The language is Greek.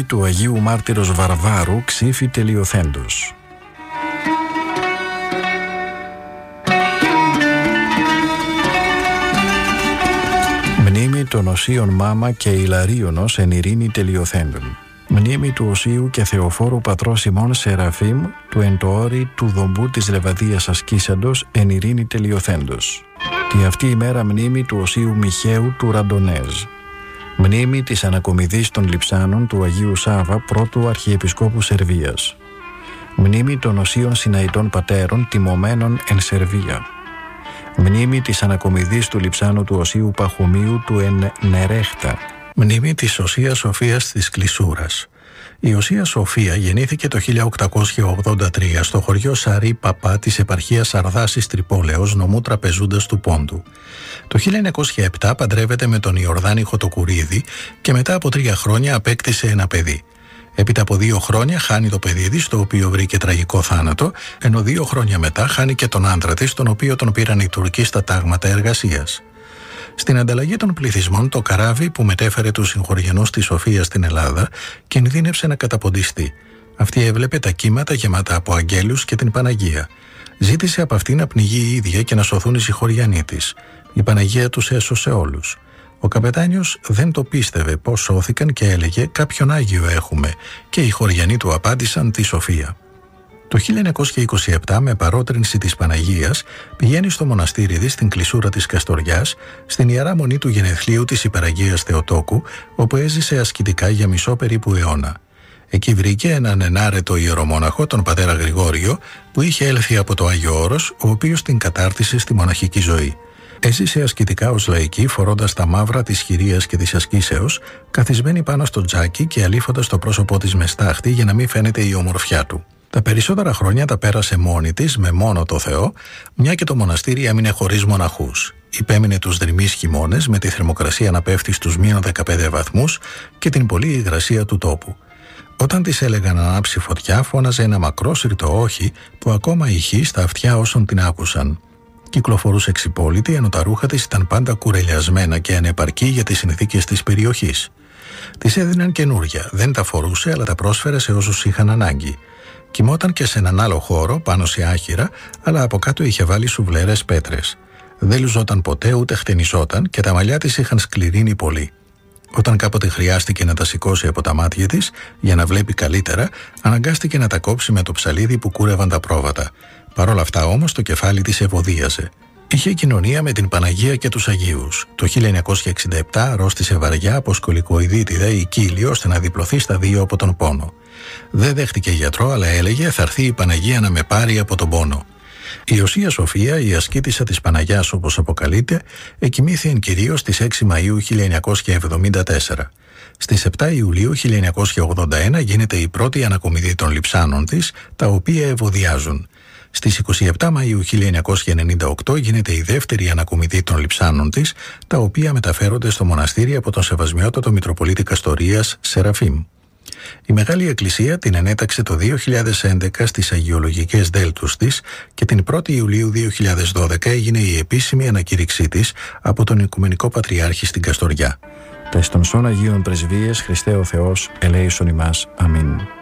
του Αγίου Μάρτυρος Βαρβάρου Ξύφη Τελειοθέντος. Μνήμη των Οσίων Μάμα και Ιλαρίωνος εν ειρήνη τελειοθέντων. Μνήμη του Οσίου και Θεοφόρου πατρός ημών Σεραφείμ του εν το όρη του δομπού της Λεβαδίας ασκήσαντος εν ειρήνη τελειοθέντος. Τη αυτή ημέρα μνήμη του Οσίου Μιχαίου του Ραντονέζ. Μνήμη της ανακομιδής των Λειψάνων του Αγίου Σάβα πρώτου Αρχιεπισκόπου Σερβίας. Μνήμη των Οσίων Συναητών Πατέρων τιμωμένων εν Σερβία. Μνήμη της ανακομιδής του Λειψάνου του Οσίου Παχωμίου του εν Νερέχτα. Μνήμη της Οσίας Σοφίας της Κλεισούρας. Η Οσία Σοφία γεννήθηκε το 1883 στο χωριό Σαρή Παπά της επαρχίας Σαρδάσης Τρυπόλεως, νομού Τραπεζούντας του Πόντου. Το 1907 παντρεύεται με τον Ιορδάνη Χωτοκουρίδη και μετά από 3 χρόνια απέκτησε ένα παιδί. Έπειτα από 2 χρόνια χάνει το παιδί της, το οποίο βρήκε τραγικό θάνατο, ενώ 2 χρόνια μετά χάνει και τον άντρα της, τον οποίο τον πήραν οι Τουρκοί στα τάγματα εργασίας. Στην ανταλλαγή των πληθυσμών, το καράβι που μετέφερε τους συγχωριανούς της Σοφία στην Ελλάδα κινδύνευσε να καταποντιστεί. Αυτή έβλεπε τα κύματα γεμάτα από αγγέλους και την Παναγία. Ζήτησε από αυτή να πνιγεί η ίδια και να σωθούν οι συγχωριανοί της. Η Παναγία τους έσωσε όλους. Ο καπετάνιος δεν το πίστευε πως σώθηκαν και έλεγε «Κάποιον Άγιο έχουμε», και οι χωριανοί του απάντησαν «Τη Σοφία». Το 1927, με παρότρινση της Παναγίας, πηγαίνει στο μοναστήρι της στην Κλεισούρα της Καστοριάς, στην Ιερά Μονή του Γενεθλίου της Υπεραγίας Θεοτόκου, όπου έζησε ασκητικά για μισό περίπου αιώνα. Εκεί βρήκε έναν ενάρετο ιερομόναχο, τον πατέρα Γρηγόριο, που είχε έλθει από το Άγιο Όρος, ο οποίος την κατάρτισε στη μοναχική ζωή. Έζησε ασκητικά ως λαϊκή, φορώντας τα μαύρα της χειρίας και της ασκήσεως, καθισμένη πάνω στο τζάκι και αλήφοντας το πρόσωπό της με στάχτη για να μην φαίνεται η ομορφιά του. Τα περισσότερα χρόνια τα πέρασε μόνη της, με μόνο το Θεό, μια και το μοναστήρι έμεινε χωρίς μοναχούς. Υπέμεινε τους δρυμείς χειμώνες, με τη θερμοκρασία να πέφτει στους -15 βαθμούς και την πολλή υγρασία του τόπου. Όταν της έλεγαν να ανάψει φωτιά, φώναζε ένα μακρόσυρτο όχι που ακόμα ηχεί στα αυτιά όσων την άκουσαν. Κυκλοφορούσε εξυπόλυτη, ενώ τα ρούχα της ήταν πάντα κουρελιασμένα και ανεπαρκή για τις συνθήκες της περιοχής. Της έδιναν καινούρια, δεν τα φορούσε, αλλά τα πρόσφερε σε όσους είχαν ανάγκη. Κοιμόταν και σε έναν άλλο χώρο, πάνω σε άχυρα, αλλά από κάτω είχε βάλει σουβλέρες πέτρες. Δεν λουζόταν ποτέ ούτε χτενιζόταν και τα μαλλιά της είχαν σκληρύνει πολύ. Όταν κάποτε χρειάστηκε να τα σηκώσει από τα μάτια της για να βλέπει καλύτερα, αναγκάστηκε να τα κόψει με το ψαλίδι που κούρευαν τα πρόβατα. Παρ' όλα αυτά όμως το κεφάλι της ευωδίαζε. Είχε κοινωνία με την Παναγία και τους Αγίους. Το 1967 αρρώστησε βαριά από σκολικοειδίτιδα ή κύλιο, ώστε να διπλωθεί στα 2 από τον πόνο. Δεν δέχτηκε γιατρό, αλλά έλεγε «Θα έρθει η Παναγία να με πάρει από τον πόνο». Η Οσία Σοφία, η ασκήτισσα της Παναγιάς όπως αποκαλείται, εκοιμήθη εν κυρίως στις 6 Μαΐου 1974. Στις 7 Ιουλίου 1981 γίνεται η πρώτη ανακομιδή των Λειψάνων της, τα οποία ευωδιάζουν. Στις 27 Μαΐου 1998 γίνεται η δεύτερη ανακομιδή των Λειψάνων της, τα οποία μεταφέρονται στο μοναστήρι από τον Σεβασμιότατο Μητροπολίτη Καστορίας Σεραφείμ. Η Μεγάλη Εκκλησία την ενέταξε το 2011 στις αγιολογικές δέλτους της και την 1η Ιουλίου 2012 έγινε η επίσημη ανακήρυξή της από τον Οικουμενικό Πατριάρχη στην Καστοριά. Τες των σών Αγίων Πρεσβείες, Χριστέ ο Θεός, ελέησον ημάς. Αμήν.